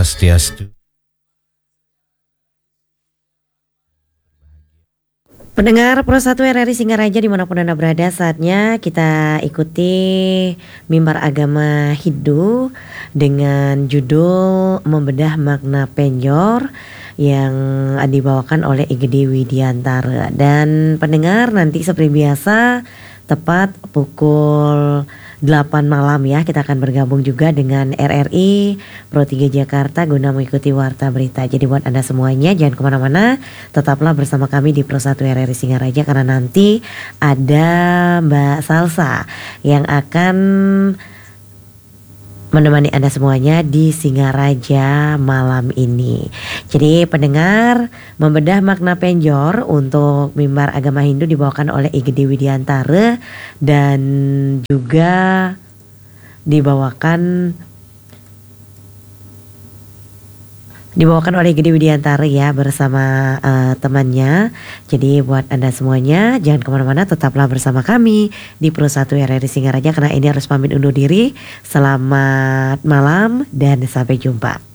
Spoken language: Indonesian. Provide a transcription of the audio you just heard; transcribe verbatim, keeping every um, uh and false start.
Swastiastu. Pendengar Pro satu R R I Singaraja dimanapun Anda berada, saatnya kita ikuti mimbar agama Hindu dengan judul Membedah Makna Penjor yang dibawakan oleh I G D Widiantara. Dan pendengar, nanti seperti biasa tepat pukul delapan malam ya, kita akan bergabung juga dengan R R I Pro tiga Jakarta guna mengikuti warta berita. Jadi buat Anda semuanya jangan kemana-mana, tetaplah bersama kami di Pro satu R R I Singaraja, karena nanti ada Mbak Salsa yang akan menemani Anda semuanya di Singaraja malam ini. Jadi pendengar, membedah makna penjor untuk mimbar agama Hindu dibawakan oleh I G D Widiantara dan juga dibawakan dibawakan oleh I G D Widiantara ya bersama uh, temannya. Jadi buat Anda semuanya jangan kemana-mana, tetaplah bersama kami di Pro satu R R I Singaraja, karena ini harus pamit undur diri. Selamat malam dan sampai jumpa.